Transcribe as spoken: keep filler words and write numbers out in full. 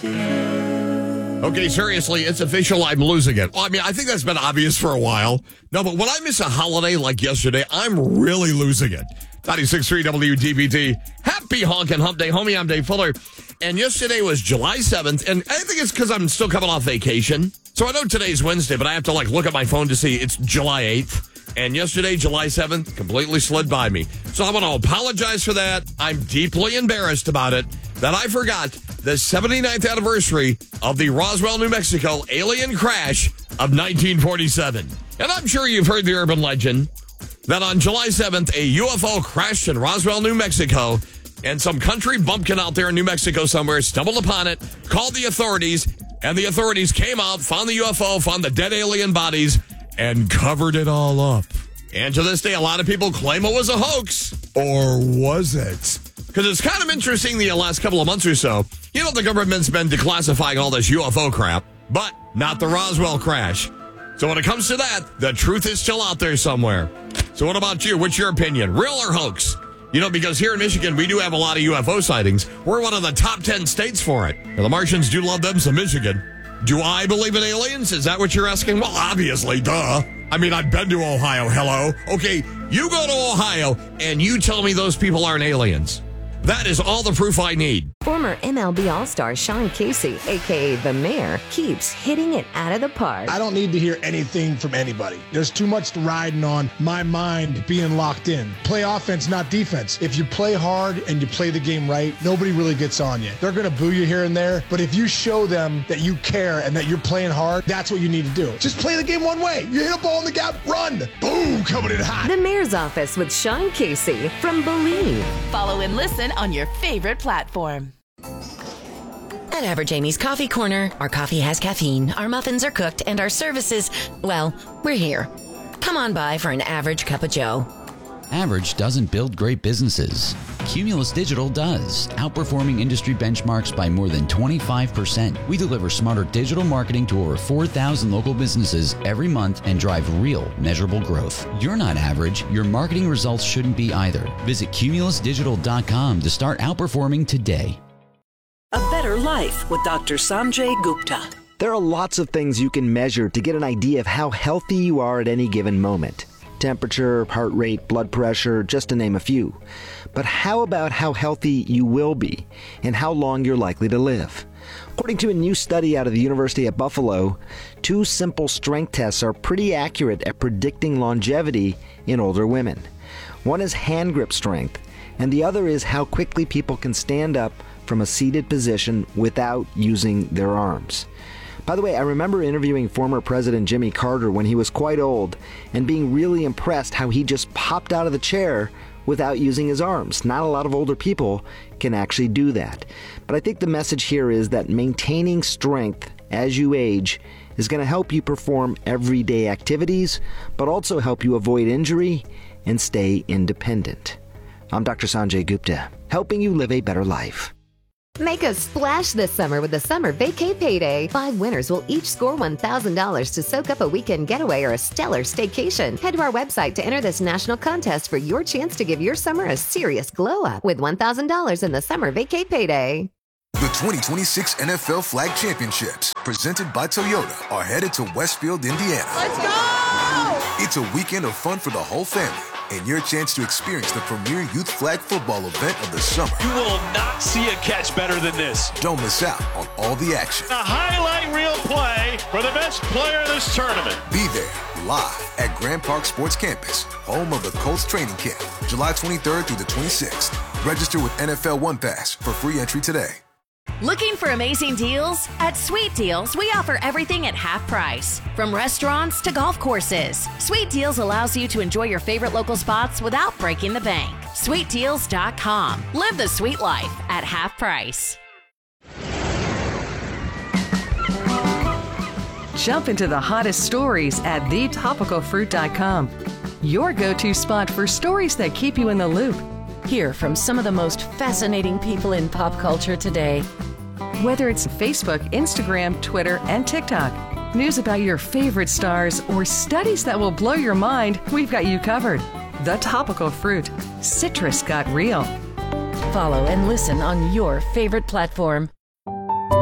Okay, seriously, it's official. I'm losing it. Well, I mean, I think that's been obvious for a while. No, but when I miss a holiday like yesterday, I'm really losing it. ninety-six point three W D B T. Happy Honkin' Hump Day. Homie, I'm Dave Fuller. And yesterday was July seventh, and I think it's because I'm still coming off vacation. So I know today's Wednesday, but I have to, like, look at my phone to see it's July eighth. And yesterday, July seventh, completely slid by me. So I want to apologize for that. I'm deeply embarrassed about it, that I forgot the seventy-ninth anniversary of the Roswell, New Mexico alien crash of nineteen forty-seven. And I'm sure you've heard the urban legend that on July seventh, a U F O crashed in Roswell, New Mexico, and some country bumpkin out there in New Mexico somewhere stumbled upon it, called the authorities, and the authorities came out, found the U F O, found the dead alien bodies, and covered it all up. And to this day, a lot of people claim it was a hoax. Or was it? Because it's kind of interesting the last couple of months or so. You know, the government's been declassifying all this U F O crap, but not the Roswell crash. So when it comes to that, the truth is still out there somewhere. So what about you? What's your opinion? Real or hoax? You know, because here in Michigan, we do have a lot of U F O sightings. We're one of the top ten states for it. And the Martians do love them some Michigan. Do I believe in aliens? Is that what you're asking? Well, obviously, duh. I mean, I've been to Ohio, hello. Okay, you go to Ohio and you tell me those people aren't aliens. That is all the proof I need. Former M L B All-Star Sean Casey, a k a. The Mayor, keeps hitting it out of the park. I don't need to hear anything from anybody. There's too much riding on my mind being locked in. Play offense, not defense. If you play hard and you play the game right, nobody really gets on you. They're going to boo you here and there, but if you show them that you care and that you're playing hard, that's what you need to do. Just play the game one way. You hit a ball in the gap, run. Boom, coming in hot. The Mayor's Office with Sean Casey from Believe. Follow and listen on your favorite platform. At Average Amy's Coffee Corner, our coffee has caffeine, our muffins are cooked, and our services, well, we're here. Come on by for an average cup of joe. Average doesn't build great businesses. Cumulus Digital does, outperforming industry benchmarks by more than twenty-five percent. We deliver smarter digital marketing to over four thousand local businesses every month and drive real, measurable growth. You're not average. Your marketing results shouldn't be either. Visit cumulus digital dot com to start outperforming today. A Better Life with Doctor Sanjay Gupta. There are lots of things you can measure to get an idea of how healthy you are at any given moment. Temperature, heart rate, blood pressure, just to name a few. But how about how healthy you will be and how long you're likely to live? According to a new study out of the University at Buffalo, two simple strength tests are pretty accurate at predicting longevity in older women. One is hand grip strength, and the other is how quickly people can stand up from a seated position without using their arms. By the way, I remember interviewing former President Jimmy Carter when he was quite old and being really impressed how he just popped out of the chair without using his arms. Not a lot of older people can actually do that. But I think the message here is that maintaining strength as you age is going to help you perform everyday activities, but also help you avoid injury and stay independent. I'm Doctor Sanjay Gupta, helping you live a better life. Make a splash this summer with the Summer Vacay Payday. Five winners will each score one thousand dollars to soak up a weekend getaway or a stellar staycation. Head to our website to enter this national contest for your chance to give your summer a serious glow up with one thousand dollars in the Summer Vacay Payday. The twenty twenty-six N F L Flag Championships, presented by Toyota, are headed to Westfield, Indiana. Let's go! It's a weekend of fun for the whole family, and your chance to experience the premier youth flag football event of the summer. You will not see a catch better than this. Don't miss out on all the action. A highlight reel play for the best player of this tournament. Be there live at Grand Park Sports Campus, home of the Colts training camp, July twenty-third through the twenty-sixth. Register with N F L One Pass for free entry today. Looking for amazing deals? At Sweet Deals, we offer everything at half price. From restaurants to golf courses, Sweet Deals allows you to enjoy your favorite local spots without breaking the bank. sweet deals dot com. Live the sweet life at half price. Jump into the hottest stories at the topical fruit dot com. Your go-to spot for stories that keep you in the loop. Hear from some of the most fascinating people in pop culture today. Whether it's Facebook, Instagram, Twitter, and TikTok, news about your favorite stars, or studies that will blow your mind, we've got you covered. The Topical Fruit. Citrus got real. Follow and listen on your favorite platform.